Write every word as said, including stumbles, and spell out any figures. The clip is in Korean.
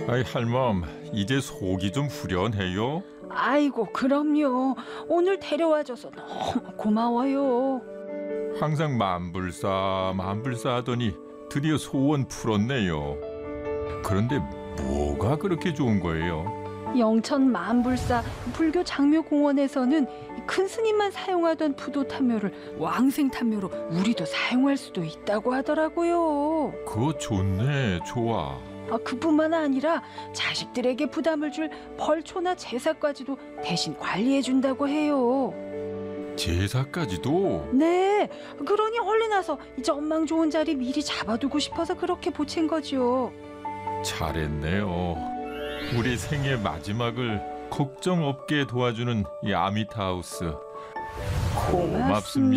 아이 할멈, 이제 속이 좀 후련해요? 아이고, 그럼요. 오늘 데려와줘서 너무 고마워요. 항상 만불사 만불사 하더니 드디어 소원 풀었네요. 그런데 뭐가 그렇게 좋은 거예요? 영천 만불사 불교 장묘공원에서는 큰 스님만 사용하던 부도탄묘를 왕생탄묘로 우리도 사용할 수도 있다고 하더라고요. 그거 좋네, 좋아. 아, 그뿐만 아니라 자식들에게 부담을 줄 벌초나 제사까지도 대신 관리해준다고 해요. 제사까지도? 네, 그러니 얼른 와서 이 전망 좋은 자리 미리 잡아두고 싶어서 그렇게 보챈 거죠. 잘했네요. 우리 생애 마지막을 걱정 없게 도와주는 이 아미타하우스. 고맙습니다.